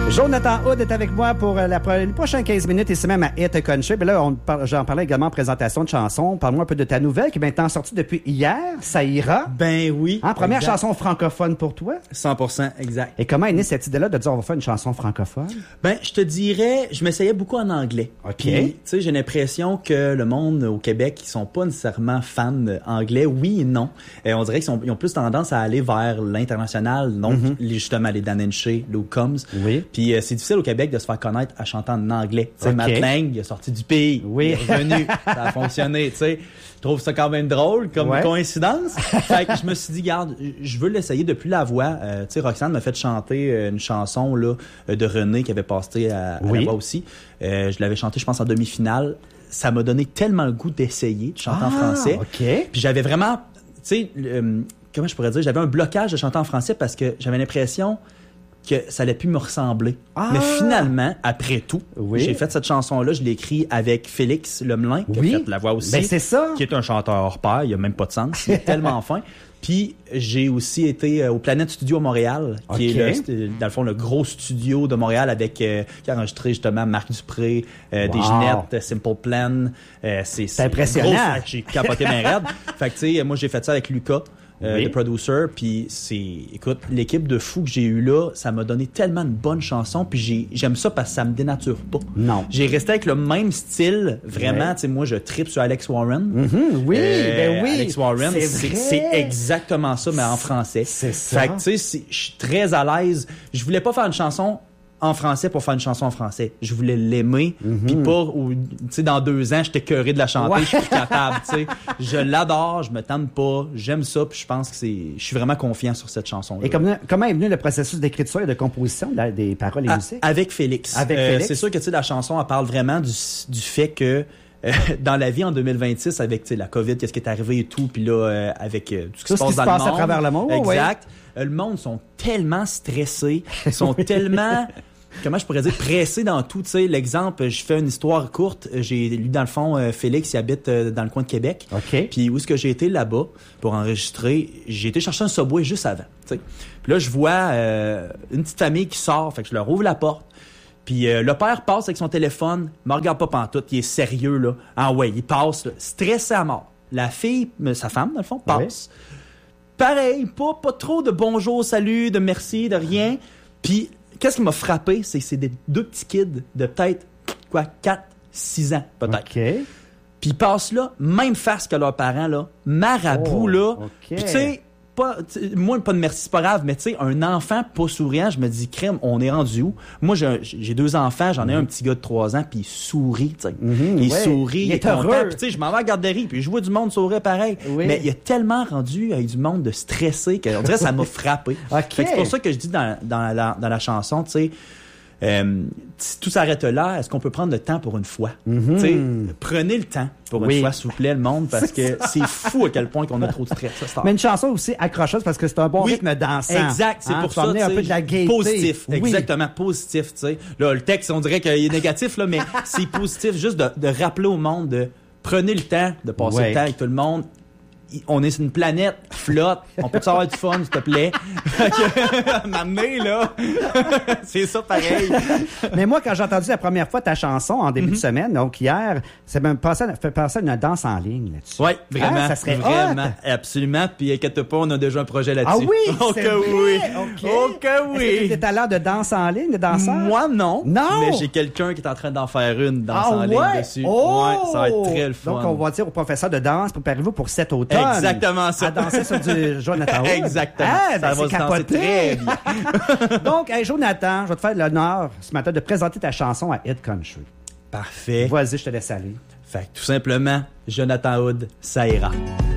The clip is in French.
Jonathan Hood est avec moi pour les prochaines 15 minutes, ici même à Hit Country. Là, j'en parlais également en présentation de chansons. Parle-moi un peu de ta nouvelle qui est maintenant sortie depuis hier. Ça ira? Ben oui. Première chanson francophone pour toi? 100%, exact. Et comment est née cette idée-là de dire on va faire une chanson francophone? Ben, je te dirais, je m'essayais beaucoup en anglais. OK. Puis, tu sais, j'ai l'impression que le monde au Québec, ils sont pas nécessairement fans d'anglais. Oui et non. On dirait qu'ils ont plus tendance à aller vers l'international. Donc, justement, les Dan Shea, Luke Combs. Oui. Puis, c'est difficile au Québec de se faire connaître à chanter en anglais. Tu sais, Matt Lang, il est sorti du pays. Oui. Il est revenu. Ça a fonctionné, tu sais. Je trouve ça quand même drôle comme coïncidence. Fait que je me suis dit, garde, je veux l'essayer depuis La Voix. Tu sais, Roxane m'a fait chanter une chanson là de René qui avait passé à La Voix aussi. Je l'avais chanté, je pense, en demi-finale. Ça m'a donné tellement le goût d'essayer de chanter en français. OK. Puis j'avais vraiment, tu sais, comment je pourrais dire, j'avais un blocage de chanter en français parce que j'avais l'impression que ça allait plus me ressembler. Mais finalement, après tout, j'ai fait cette chanson-là, je l'ai écrite avec Félix Lemelin, qui a fait La Voix aussi. Ben c'est ça. Qui est un chanteur hors pair, il a même pas de sens, il est tellement fin. Puis j'ai aussi été au Planète Studio à Montréal, qui est dans le fond le gros studio de Montréal avec qui a enregistré justement Marc Dupré, des Ginettes, Simple Plan. C'est impressionnant. Gros, j'ai capoté mes rêves. Fait que tu sais, moi j'ai fait ça avec Lucas. Le producer, puis écoute, l'équipe de fous que j'ai eu là, ça m'a donné tellement de bonnes chansons, puis j'aime ça parce que ça me dénature pas. Non. J'ai resté avec le même style, vraiment, tu sais, moi je tripe sur Alex Warren. Oui. Alex Warren, c'est exactement ça, mais en français. C'est ça. Fait que tu sais, je suis très à l'aise. Je voulais pas faire une chanson en français pour faire une chanson en français. Je voulais l'aimer, puis pas, tu sais, dans 2 ans, j'étais écœuré de la chanter, je suis plus capable, tu sais. Je l'adore, je me tente pas, j'aime ça, puis je pense que je suis vraiment confiant sur cette chanson-là. Et comment est venu le processus d'écriture et de composition des paroles et musiques? Avec Félix. Félix. C'est sûr que, tu sais, la chanson, elle parle vraiment du fait que dans la vie en 2026, avec la COVID, qu'est-ce qui est arrivé et tout, puis là, avec tout ce qui se passe dans le monde. À travers le monde. Exact. Le monde sont tellement stressés, sont tellement, comment je pourrais dire, pressés dans tout. Tu sais, l'exemple, je fais une histoire courte. J'ai lu dans le fond, Félix, il habite dans le coin de Québec. OK. Puis où est-ce que j'ai été là-bas pour enregistrer? J'ai été chercher un Subway juste avant. Tu sais. Puis là, je vois une petite famille qui sort, fait que je leur ouvre la porte. Puis le père passe avec son téléphone, me regarde pas pantoute, il est sérieux, là. Ah ouais, il passe, là, stressé à mort. La fille, sa femme, dans le fond, passe. Oui. Pareil, pas trop de bonjour, salut, de merci, de rien. Puis, qu'est-ce qui m'a frappé, c'est que c'est des 2 petits kids de peut-être, 4, 6 ans, peut-être. OK. Puis ils passent là, même face que leurs parents, là, marabout, là. OK. Puis tu sais, moi, pas de merci, c'est pas grave, mais tu sais, un enfant pas souriant, je me dis, crème, on est rendu où? Moi, j'ai 2 enfants, j'en ai un petit gars de 3 ans, puis il sourit, tu sais. Il sourit, il est heureux. Puis tu sais, je m'en vais à la garderie, puis je vois du monde sourire pareil. Oui. Mais il a tellement rendu avec du monde de stressé qu'on dirait que ça m'a frappé. Fait que c'est pour ça que je dis dans la chanson, tu sais, si tout s'arrête là, est-ce qu'on peut prendre le temps pour une fois? T'sais, prenez le temps pour une fois, s'il vous plaît, le monde, parce que c'est fou à quel point qu'on a trop de stress. Mais une chanson aussi accrocheuse parce que c'est un bon rythme dansant. Exact, c'est pour ça. Amener un peu de la gaieté. Positif, exactement, positif. T'sais. Là, le texte, on dirait qu'il est négatif, là, mais c'est positif, juste de rappeler au monde de prenez le temps de passer le temps avec tout le monde. On est sur une planète flotte. On peut avoir du fun, s'il te plaît? M'amener, là. C'est ça, pareil. Mais moi, quand j'ai entendu la première fois ta chanson en début de semaine, donc hier, ça m'a fait penser à une danse en ligne là-dessus. Oui, vraiment. Ça serait vraiment, absolument. Puis, inquiète pas, on a déjà un projet là-dessus. Ah oui? Oh que oui! Oh que oui! Est-ce que tu as des talents de danse en ligne, de danseur? Moi, non. Non! Mais j'ai quelqu'un qui est en train d'en faire une danse en ligne dessus. Oh! Ouais, ça va être très le fun. Donc, on va dire au professeur de danse, préparez-vous pour cet automne. Exactement ça. À danser sur du Jonathan Hood. Exactement. Ça va se danser très bien. Donc, Jonathan, je vais te faire l'honneur ce matin de présenter ta chanson à Hit Country. Parfait. Vas-y, je te laisse aller. Fait que tout simplement, Jonathan Hood, ça ira.